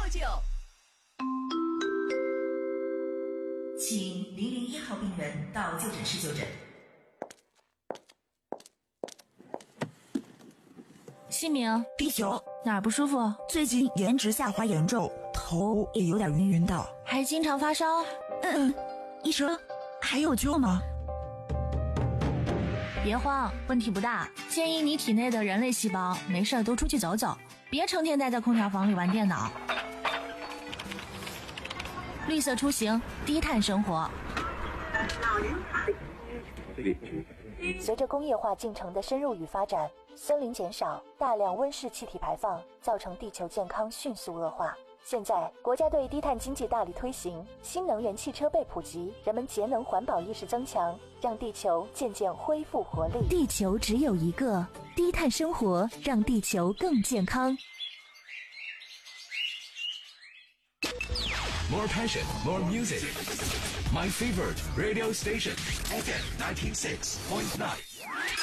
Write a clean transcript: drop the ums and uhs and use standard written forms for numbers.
请001号病人到就诊室就诊。 姓名？ 第9。 哪儿不舒服？ 最近颜值下滑严重，头也有点晕的。 还经常发烧？ 医生，还有救吗？ 别慌，问题不大。建议你体内的人类细胞没事都出去走走，别成天待在空调房里玩电脑。绿色出行，低碳生活。 随着工业化进程的深入与发展，森林减少，大量温室气体排放，造成地球健康迅速恶化。现在，国家对低碳经济大力推行，新能源汽车被普及，人们节能环保意识增强，让地球渐渐恢复活力。 地球只有一个，低碳生活让地球更健康。 More passion, more music. My favorite radio station, FM 96.9.